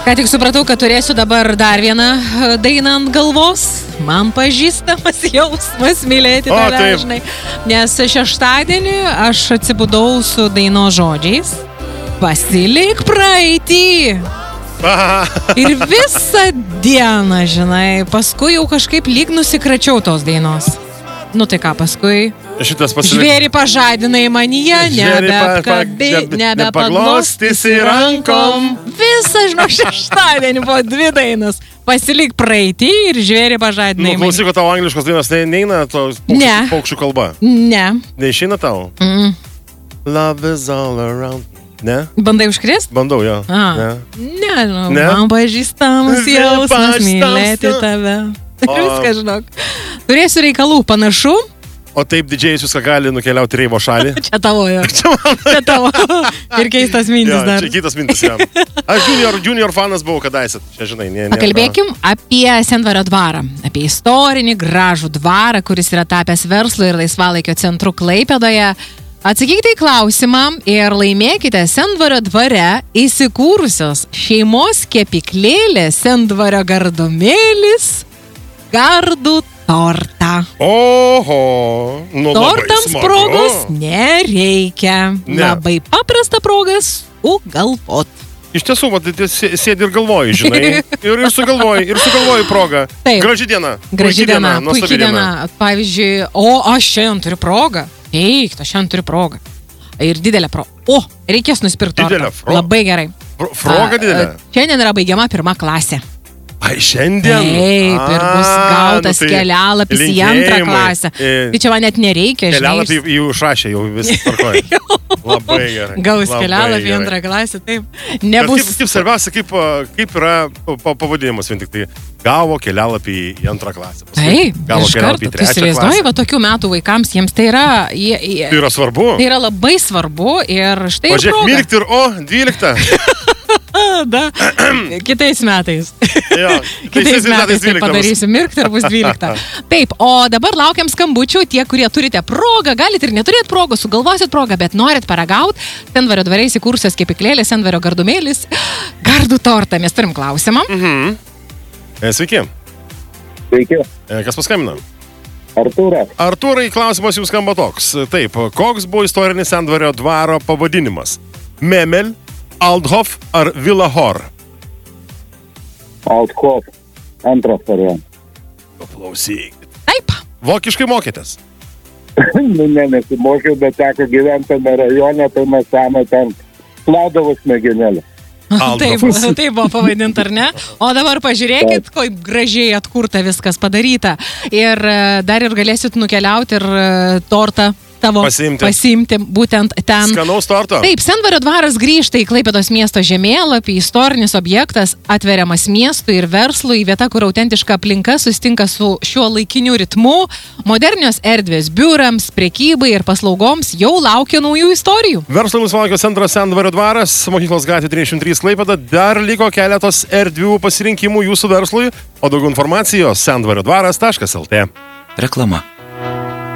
Ką tik supratau, kad turėsiu dabar dar vieną dainą ant galvos. Man pažįstamas jausmas mylėti tave, žinai. Nes šeštadienį aš atsibudau su dainos žodžiais. Pasilik praeitį. Ir visą dieną, žinai, paskui jau kažkaip lyg nusikračiau tos dainos. Nu tai ką, paskui žvėrį pažadinai manyje, nebepaglostysi rankom. Visą, žinau, šeštadienį buvo 2 dainos. Pasilik praeitį ir žvėrį pažadinai. Nu, klausyk, tavo angliškos dainos neina to paukščių kalba? Ne. Neišeina tau? Love is all around. Ne? Bandai užkrist? Bandau, jo. Ne, man pažįstamas jausmas mylėti tave. Viską, žinok. Turėsiu reikalų panašu. O taip didžiais viską gali nukeliauti Reivo šalį. Čia tavo, jo. Čia tavo. Ir keistas mintis dar. Čia kitas mintis jam. Aš junior fanas buvau kadaise. Čia, žinai, Pakalbėkim apie Sendvario dvarą. Apie istorinį, gražų dvarą, kuris yra tapęs verslo ir laisvalaikio centru Klaipėdoje. Atsakykite į klausimą ir laimėkite Sendvario dvare įsikūrusios šeimos kepyklėlė Sendvario gardumėlis gardų tortą. Oho, nu tortams progos nereikia. Labai paprasta progas sugalvot. Iš tiesų, sėdi ir galvoji, žinai. Ir sugalvoji progą. Taip. Graži diena. Graži diena, puikiai diena. Pavyzdžiui, aš šiandien turiu progą. Eik, aš šiandien turiu progą. Ir didelę progą. Reikės nusipirkti tortą. Labai gerai. Proga didelė? Šiandien yra baigiama 1 klasė. Ai, šiandien? Taip, ir bus gautas kelialapis į 2 klasę. Tai čia man net nereikia, žinai. Kelialapį jau užrašė, jau vis tvarkoja. Labai gerai. Gaus kelialapį į 2 klasę, taip. Nebus... Kaip svarbiausia, kaip yra pavadinimas, vien tik tai gavo kelialapį į 2 klasę. Taip, gavo kelialapį į 3 klasę. Tu įsivaizduoji, va tokių metų vaikams, jiems tai yra... Tai yra svarbu. Tai yra labai svarbu ir štai ir proga. Pažiūrėk, mirkti ir 12. Da, kitais metais. Jo, kitais metais tai padarysiu, mirkti ir bus 12. Taip, o dabar laukiam skambučių, tie, kurie turite progą, galite ir neturėti progą, sugalvosit progą, bet norit paragauti Sendvario dvare įsikūrusios kepyklėlės, Sendvario gardumėlis, gardų tortą. Mes turim klausimą. Sveiki. Sveiki. Kas paskambino? Artūras. Artūrai, klausimas jums skamba toks. Taip, koks buvo istorinis Sendvario dvaro pavadinimas? Memel, Althof ar Villahor? Althof. Antras variantas. Paklausykit. Taip. Vokiškai mokėtės? Nesimokiau, bet teko gyventi tame rajone, tai mes esame ten Sladovos smegenėlė. Taip buvo pavadinta, ar ne? O dabar pažiūrėkit, kaip gražiai atkurta viskas padaryta. Ir dar ir galėsit nukeliauti ir tortą tavo pasiimti būtent ten. Skanaus torto? Taip, Sendvario dvaras grįžta į Klaipėdos miesto žemėlapį, istorinis objektas atveriamas miestui ir verslui, vieta, kur autentiška aplinka sustinka su šiuo laikiniu ritmu, modernios erdvės biurams, prekybai ir paslaugoms jau laukia naujų istorijų. Verslo laisvalaikio centras Sendvario dvaras, Mokyklos gatvė 303 Klaipėda, dar liko keletos erdvių pasirinkimų jūsų verslui, o daugiau informacijos sendvariodvaras.lt. Reklama.